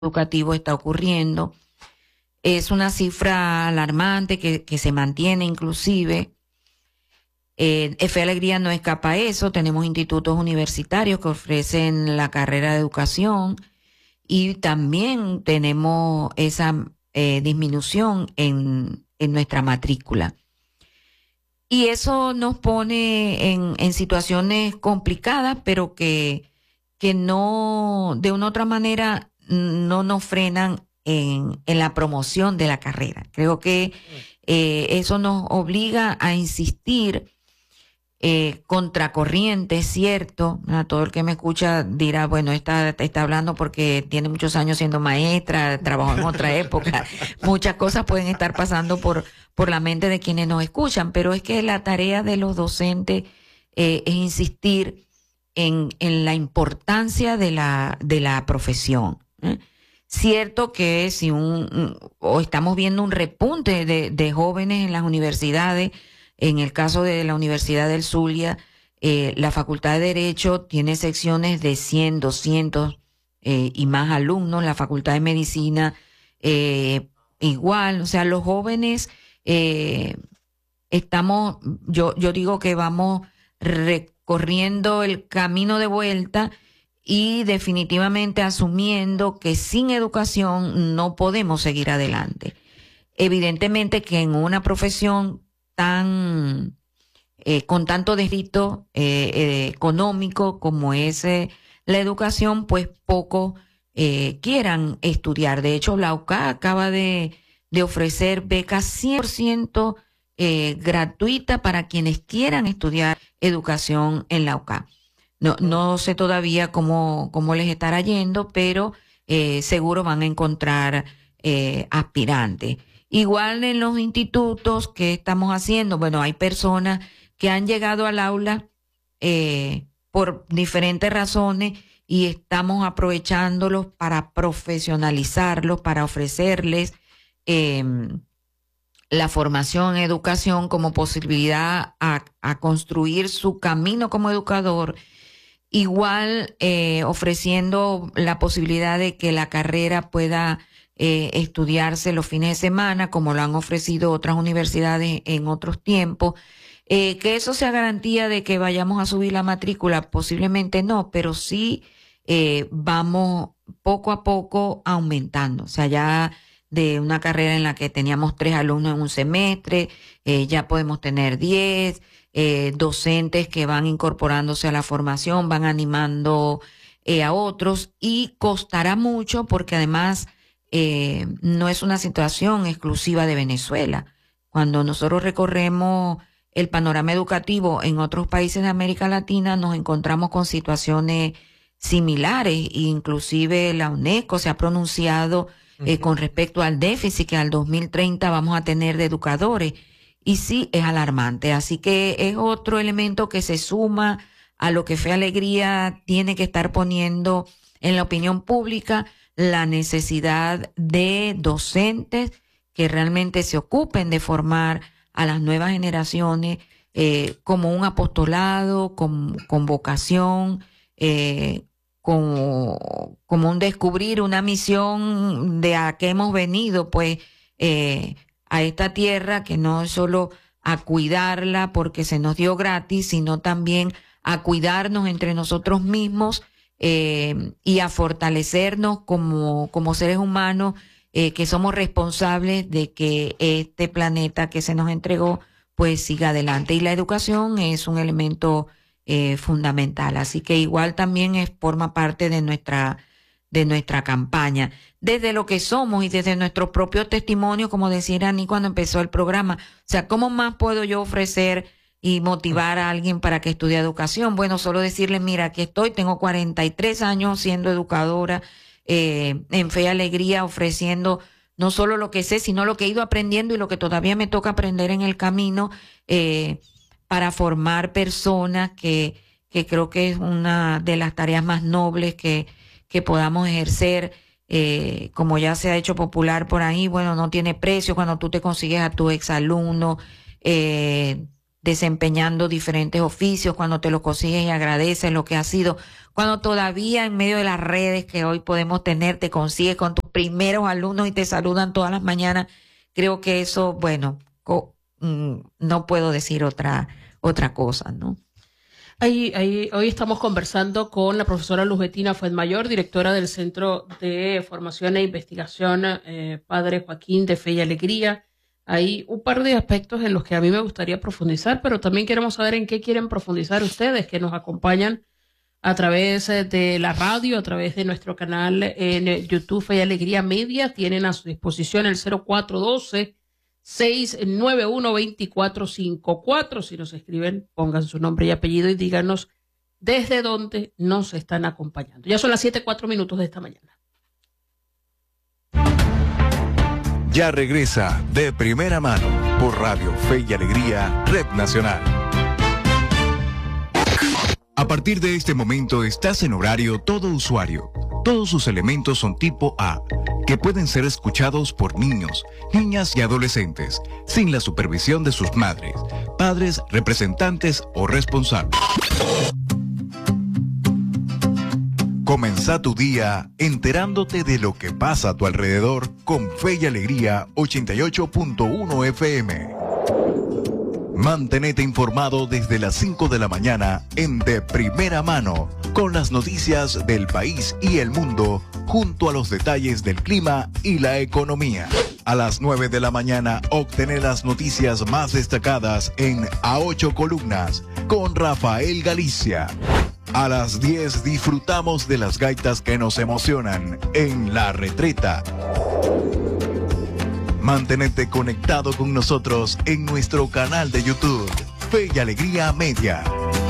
educativo está ocurriendo. Es una cifra alarmante que se mantiene inclusive. Fe Alegría no escapa a eso. Tenemos institutos universitarios que ofrecen la carrera de educación y también tenemos esa disminución en nuestra matrícula. Y eso nos pone en situaciones complicadas, pero que no, de una u otra manera, no nos frenan en la promoción de la carrera. Creo que eso nos obliga a insistir contracorriente, es cierto. Todo el que me escucha dirá, bueno, está hablando porque tiene muchos años siendo maestra, trabajó en otra época. Muchas cosas pueden estar pasando por la mente de quienes nos escuchan, pero es que la tarea de los docentes es insistir en la importancia de la profesión. Cierto que si o estamos viendo un repunte de jóvenes en las universidades. En el caso de la Universidad del Zulia, la Facultad de Derecho tiene secciones de 100, 200 y más alumnos. La Facultad de Medicina igual. O sea, los jóvenes yo digo que vamos recorriendo el camino de vuelta y definitivamente asumiendo que sin educación no podemos seguir adelante. Evidentemente que en una profesión con tanto desgrito económico como es la educación, pues poco quieran estudiar. De hecho, la UCA acaba de ofrecer becas 100% gratuita para quienes quieran estudiar educación en la UCA. No sé todavía cómo les estará yendo, pero seguro van a encontrar aspirantes. Igual en los institutos, ¿qué estamos haciendo? Bueno, hay personas que han llegado al aula por diferentes razones y estamos aprovechándolos para profesionalizarlos, para ofrecerles la formación en educación como posibilidad a construir su camino como educador. Igual ofreciendo la posibilidad de que la carrera pueda estudiarse los fines de semana, como lo han ofrecido otras universidades en otros tiempos. Que eso sea garantía de que vayamos a subir la matrícula, posiblemente no, pero sí vamos poco a poco aumentando. O sea, ya de una carrera en la que teníamos 3 alumnos en un semestre, ya podemos tener 10, docentes que van incorporándose a la formación, van animando a otros, y costará mucho porque además no es una situación exclusiva de Venezuela. Cuando nosotros recorremos el panorama educativo en otros países de América Latina, nos encontramos con situaciones similares. Inclusive la UNESCO se ha pronunciado con respecto al déficit que al 2030 vamos a tener de educadores, y sí es alarmante. Así que es otro elemento que se suma a lo que Fe Alegría tiene que estar poniendo en la opinión pública, la necesidad de docentes que realmente se ocupen de formar a las nuevas generaciones como un apostolado, con vocación, como un descubrir una misión de a qué hemos venido, pues, a esta tierra, que no es solo a cuidarla porque se nos dio gratis, sino también a cuidarnos entre nosotros mismos y a fortalecernos como seres humanos que somos responsables de que este planeta que se nos entregó pues siga adelante. Y la educación es un elemento fundamental, así que igual también forma parte de nuestra campaña, desde lo que somos y desde nuestro propio testimonio, como decía Irani cuando empezó el programa. O sea, ¿cómo más puedo yo ofrecer y motivar a alguien para que estudie educación? Bueno, solo decirle, mira, aquí estoy, tengo 43 años siendo educadora en Fe y Alegría, ofreciendo no solo lo que sé, sino lo que he ido aprendiendo y lo que todavía me toca aprender en el camino, para formar personas que creo que es una de las tareas más nobles que podamos ejercer. Como ya se ha hecho popular por ahí, bueno, no tiene precio cuando tú te consigues a tu exalumno, desempeñando diferentes oficios, cuando te lo consigues y agradeces lo que has sido, cuando todavía en medio de las redes que hoy podemos tener, te consigues con tus primeros alumnos y te saludan todas las mañanas. Creo que eso, bueno, no puedo decir otra cosa, ¿no? Hoy estamos conversando con la profesora Luz Betina Fuenmayor, directora del Centro de Formación e Investigación Padre Joaquín de Fe y Alegría. Hay un par de aspectos en los que a mí me gustaría profundizar, pero también queremos saber en qué quieren profundizar ustedes que nos acompañan a través de la radio, a través de nuestro canal en YouTube Fe y Alegría Media. Tienen a su disposición el 0412-691-2454. Si nos escriben, pongan su nombre y apellido y díganos desde dónde nos están acompañando. Ya son las 7:04 de esta mañana. Ya regresa De Primera Mano por Radio Fe y Alegría, Red Nacional. A partir de este momento estás en horario todo usuario. Todos sus elementos son tipo A, que pueden ser escuchados por niños, niñas y adolescentes, sin la supervisión de sus madres, padres, representantes o responsables. Comenzá tu día enterándote de lo que pasa a tu alrededor con Fe y Alegría 88.1 FM. Mantenete informado desde las 5 de la mañana en De Primera Mano, con las noticias del país y el mundo, junto a los detalles del clima y la economía. A las 9 de la mañana obtener las noticias más destacadas en A 8 Columnas, con Rafael Galicia. A las 10 disfrutamos de las gaitas que nos emocionan en La Retreta. Mantenete conectado con nosotros en nuestro canal de YouTube, Fe y Alegría Media.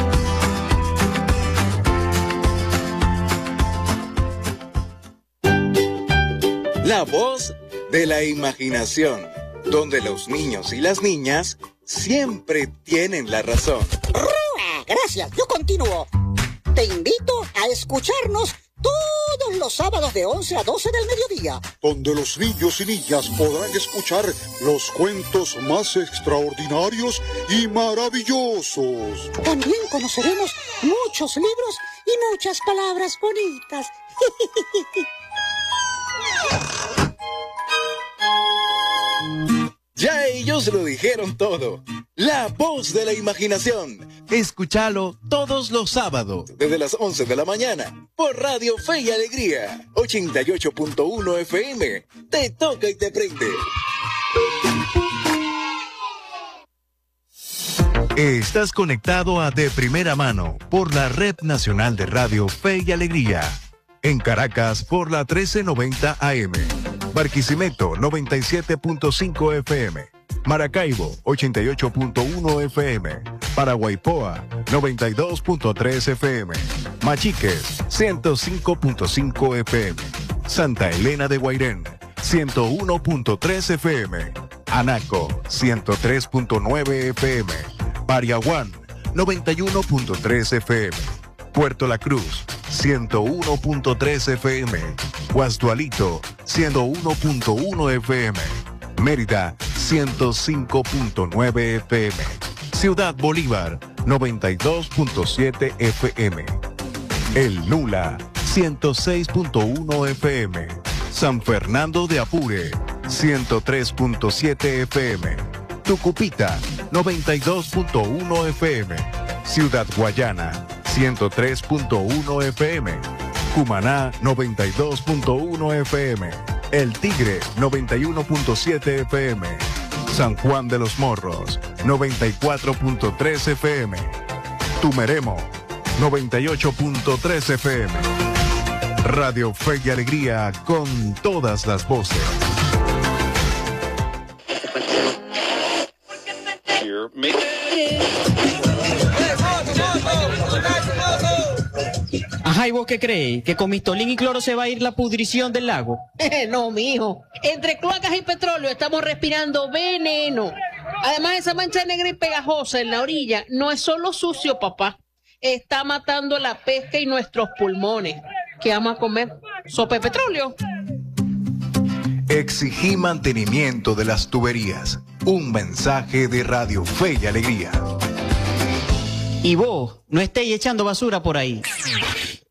La voz de la imaginación, donde los niños y las niñas siempre tienen la razón. Gracias, yo continúo. Te invito a escucharnos todos los sábados de 11 a 12 del mediodía, donde los niños y niñas podrán escuchar los cuentos más extraordinarios y maravillosos. También conoceremos muchos libros y muchas palabras bonitas. Ya ellos lo dijeron todo. La voz de la imaginación. Escúchalo todos los sábados desde las 11 de la mañana por Radio Fe y Alegría 88.1 FM. Te toca y te prende. Estás conectado a De Primera Mano por la Red Nacional de Radio Fe y Alegría. En Caracas por la 1390 AM. Barquisimeto 97.5 FM. Maracaibo 88.1 FM. Paraguaypoa 92.3 FM. Machiques 105.5 FM. Santa Elena de Guairén 101.3 FM. Anaco 103.9 FM. Pariaguán 91.3 FM. Puerto La Cruz 101.3 FM. Guasdualito 101.1 FM. Mérida 105.9 FM. Ciudad Bolívar 92.7 FM. El Nula 106.1 FM. San Fernando de Apure 103.7 FM. Tucupita 92.1 FM. Ciudad Guayana 103.1 FM. Cumaná 92.1 FM. El Tigre 91.7 FM. San Juan de los Morros 94.3 FM. Tumeremo 98.3 FM. Radio Fe y Alegría con todas las voces. Ajá, ¿y vos qué crees? ¿Que con mistolín y cloro se va a ir la pudrición del lago? No, mijo. Entre cloacas y petróleo estamos respirando veneno. Además, esa mancha negra y pegajosa en la orilla no es solo sucio, papá. Está matando la pesca y nuestros pulmones. ¿Qué vamos a comer? ¿Sopa de petróleo? Exigí mantenimiento de las tuberías. Un mensaje de Radio Fe y Alegría. Y vos, no estéis echando basura por ahí.